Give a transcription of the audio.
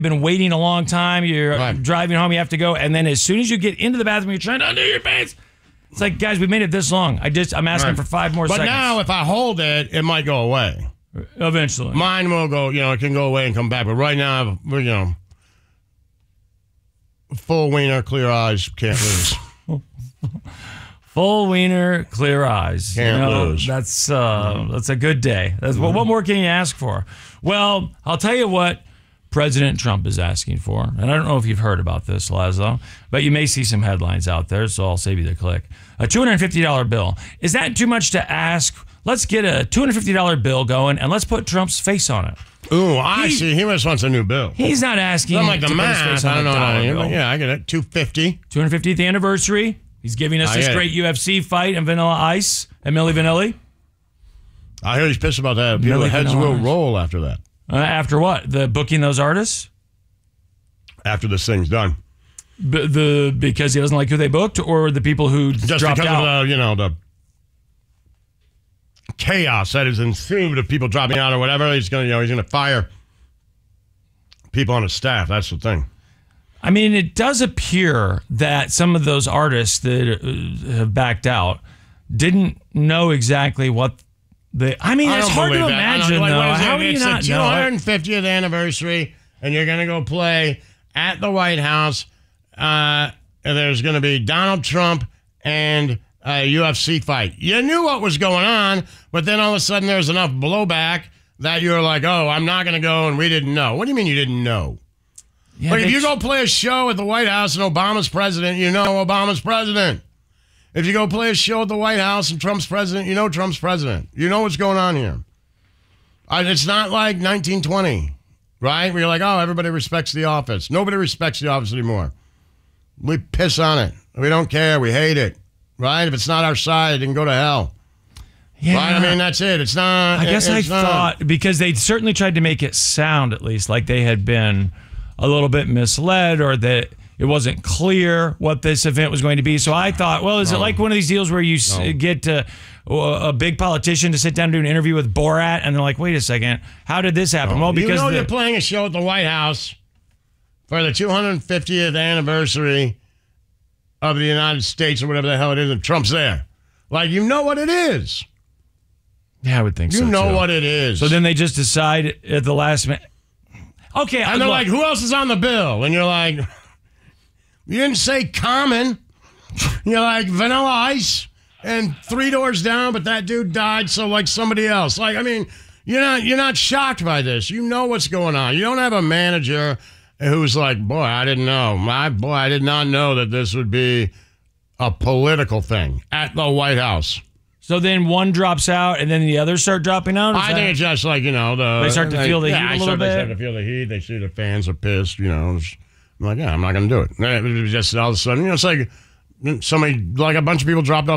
been waiting a long time. You're Right. driving home. You have to go. And then as soon as you get into the bathroom, you're trying to undo your pants. It's like, guys, we made it this long. I'm asking for 5 more seconds. But now if I hold it, it might go away. Eventually. Mine will go, it can go away and come back. But right now, full wiener, clear eyes, can't lose. Full wiener, clear eyes. Can't lose. That's a good day. What more can you ask for? Well, I'll tell you what President Trump is asking for. And I don't know if you've heard about this, Laszlo, but you may see some headlines out there, so I'll save you the click. A $250 bill. Is that too much to ask? Let's get a $250 bill going, and let's put Trump's face on it. Ooh, I see. He just wants a new bill. He's not asking. Something like the to put his math. face on I don't a dollar know. bill. Yeah, I get it. $250. 250th anniversary. He's giving us this great UFC fight in Vanilla Ice and Milli Vanilli. I hear he's pissed about that. People's heads will roll after that. After what? The booking those artists? After this thing's done. Because he doesn't like who they booked, or the people who just dropped because out? Of the chaos that is ensued of people dropping out or whatever. He's gonna fire people on his staff. That's the thing. I mean, it does appear that some of those artists that have backed out didn't know exactly what they. I mean, it's hard to imagine, though. How do you not know? It's the 250th anniversary, and you're going to go play at the White House. And there's going to be Donald Trump and a UFC fight. You knew what was going on, but then all of a sudden there's enough blowback that you're like, oh, I'm not going to go, and we didn't know. What do you mean you didn't know? Yeah, if you go play a show at the White House and Obama's president, you know Obama's president. If you go play a show at the White House and Trump's president, you know Trump's president. You know what's going on here. It's not like 1920, right? Where you're like, oh, everybody respects the office. Nobody respects the office anymore. We piss on it. We don't care. We hate it, right? If it's not our side, it can go to hell. Yeah. Right? I mean, that's it. It's not. I guess I thought, because they certainly tried to make it sound, at least, like they had been a little bit misled, or that it wasn't clear what this event was going to be. So I thought, well, is it like one of these deals where you get a big politician to sit down and do an interview with Borat, and they're like, wait a second, how did this happen? Well, because you're playing a show at the White House for the 250th anniversary of the United States, or whatever the hell it is, and Trump's there. Like, you know what it is. Yeah, I would think so. You know what it is. So then they just decide at the last minute. Okay, and they're like, who else is on the bill? And you're like, you didn't say Common. You're like, Vanilla Ice and Three Doors Down, but that dude died, so like somebody else. Like, I mean, you're not shocked by this. You know what's going on. You don't have a manager who's like, boy, I didn't know. I did not know that this would be a political thing at the White House. So then one drops out, and then the others start dropping out? I think it's just like, they start to feel the heat a little bit? They start to feel the heat. They see the fans are pissed, I'm like, yeah, I'm not going to do it. It was just all of a sudden, it's like somebody, like a bunch of people dropped off